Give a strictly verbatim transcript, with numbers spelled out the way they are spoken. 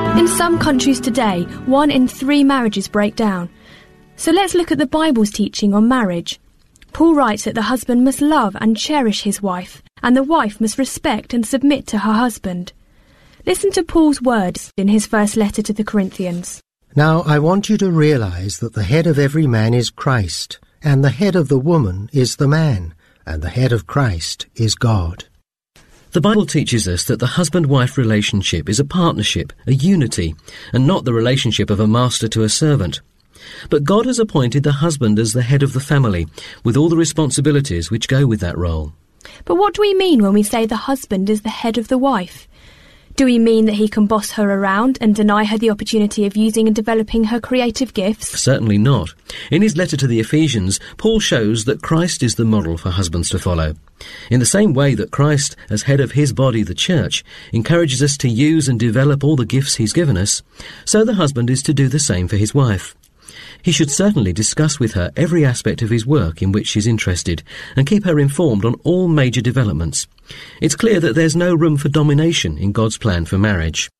In some countries today, one in three marriages break down. So let's look at the Bible's teaching on marriage. Paul writes that the husband must love and cherish his wife, and the wife must respect and submit to her husband. Listen to Paul's words in his first letter to the Corinthians. Now I want you to realize that the head of every man is Christ, and the head of the woman is the man, and the head of Christ is God. The Bible teaches us that the husband-wife relationship is a partnership, a unity, and not the relationship of a master to a servant. But God has appointed the husband as the head of the family, with all the responsibilities which go with that role. But what do we mean when we say the husband is the head of the wife? Do we mean that he can boss her around and deny her the opportunity of using and developing her creative gifts? Certainly not. In his letter to the Ephesians, Paul shows that Christ is the model for husbands to follow. In the same way that Christ, as head of his body, the church, encourages us to use and develop all the gifts he's given us, so the husband is to do the same for his wife. He should certainly discuss with her every aspect of his work in which she's interested and keep her informed on all major developments. It's clear that there's no room for domination in God's plan for marriage.